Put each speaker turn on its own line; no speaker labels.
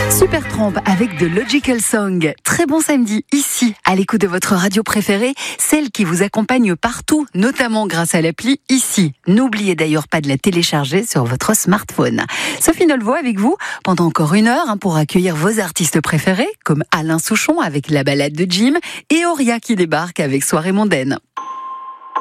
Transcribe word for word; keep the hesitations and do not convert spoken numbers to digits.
Supertramp avec de Logical Song. Très bon samedi, ici, à l'écoute de votre radio préférée, celle qui vous accompagne partout, notamment grâce à l'appli Ici. N'oubliez d'ailleurs pas de la télécharger sur votre smartphone. Sophie Nolvo avec vous pendant encore une heure hein, pour accueillir vos artistes préférés, comme Alain Souchon avec La Balade de Jim et Auria qui débarque avec Soirée mondaine.